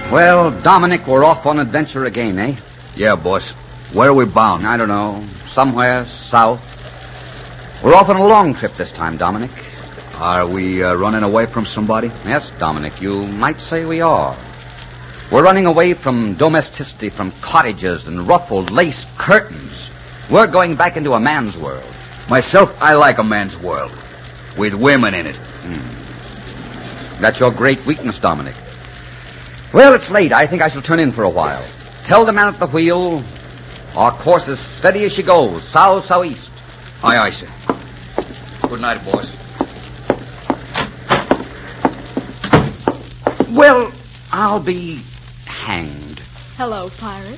Well, Dominic, we're off on adventure again, eh? Yeah, boss. Where are we bound? I don't know. Somewhere south. We're off on a long trip this time, Dominic. Are we running away from somebody? Yes, Dominic, you might say we are. We're running away from domesticity, from cottages and ruffled lace curtains. We're going back into a man's world. Myself, I like a man's world. With women in it. That's your great weakness, Dominic. Well, it's late. I think I shall turn in for a while. Tell the man at the wheel our course is steady as she goes, south-southeast. Aye, aye, sir. Good night, boys. Well, I'll be hanged. Hello, pirate.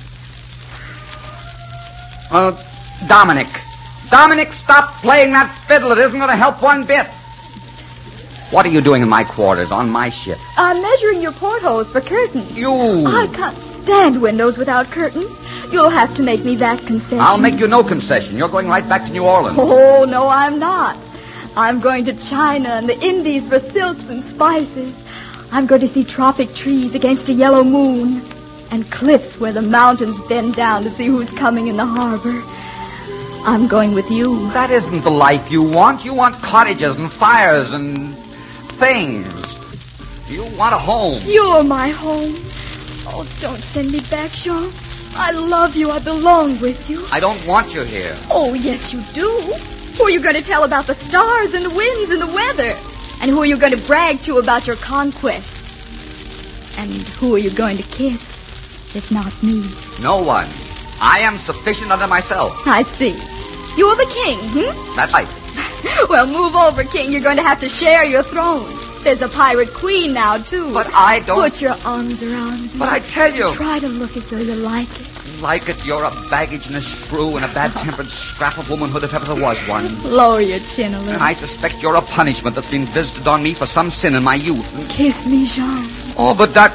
Dominic. Dominic, stop playing that fiddle. It isn't going to help one bit. What are you doing in my quarters on my ship? I'm measuring your portholes for curtains. You... I can't stand windows without curtains. You'll have to make me that concession. I'll make you no concession. You're going right back to New Orleans. Oh, no, I'm not. I'm going to China and the Indies for silks and spices. I'm going to see tropic trees against a yellow moon and cliffs where the mountains bend down to see who's coming in the harbor. I'm going with you. That isn't the life you want. You want cottages and fires and things. You want a home. You're my home. Oh, don't send me back, Jean. I love you. I belong with you. I don't want you here. Oh, yes, you do. Who are you going to tell about the stars and the winds and the weather? And who are you going to brag to about your conquests? And who are you going to kiss, if not me? No one. I am sufficient unto myself. I see. You're the king, That's right. Well, move over, king. You're going to have to share your throne. There's a pirate queen now, too. But I don't... Put your arms around me. But I tell you... Try to look as though you like it. Like it? You're a baggage and a shrew and a bad-tempered scrap of womanhood if ever there was one. Lower your chin a little. And I suspect you're a punishment that's been visited on me for some sin in my youth. Kiss me, Jean. Oh, but that...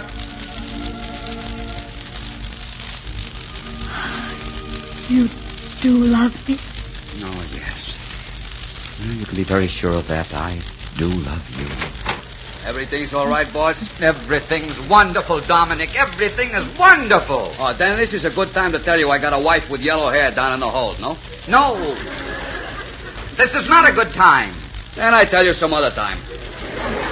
You do love me? Oh, yes. Well, you can be very sure of that. I do love you. Everything's all right, boss? Everything's wonderful, Dominic. Everything is wonderful. Oh, then this is a good time to tell you I got a wife with yellow hair down in the hold, no? No. This is not a good time. Then I tell you some other time.